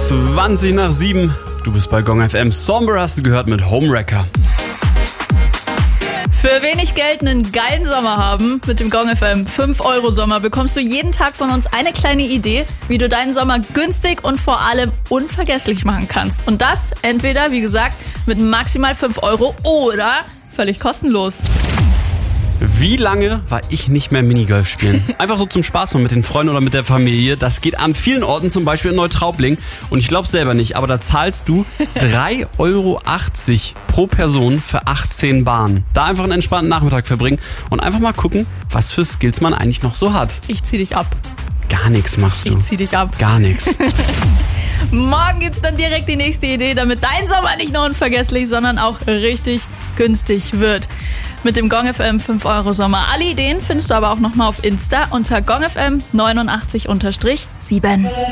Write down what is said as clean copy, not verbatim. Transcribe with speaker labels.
Speaker 1: 7:20. Du bist bei Gong FM. Somber hast du gehört mit Homewrecker.
Speaker 2: Für wenig Geld einen geilen Sommer haben mit dem Gong FM 5€ Sommer bekommst du jeden Tag von uns eine kleine Idee, wie du deinen Sommer günstig und vor allem unvergesslich machen kannst. Und das entweder, wie gesagt, mit maximal 5 € oder völlig kostenlos.
Speaker 1: Wie lange war ich nicht mehr Minigolf spielen? Einfach so zum Spaß mal mit den Freunden oder mit der Familie. Das geht an vielen Orten, zum Beispiel in Neutraubling. Und ich glaube selber nicht, aber da zahlst du 3,80 € pro Person für 18 Bahnen. Da einfach einen entspannten Nachmittag verbringen und einfach mal gucken, was für Skills man eigentlich noch so hat.
Speaker 2: Ich zieh dich ab.
Speaker 1: Gar nichts machst du.
Speaker 2: Ich zieh dich ab.
Speaker 1: Gar nichts.
Speaker 2: Morgen gibt's dann direkt die nächste Idee, damit dein Sommer nicht nur unvergesslich, sondern auch richtig günstig wird. Mit dem Gong FM 5€ Sommer. Alle Ideen findest du aber auch nochmal auf Insta unter gongfm 89_7.